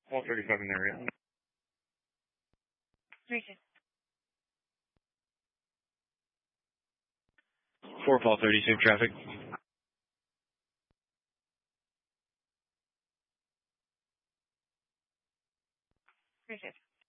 Wall 37 area. 36. 4 Fall 36 traffic. 36.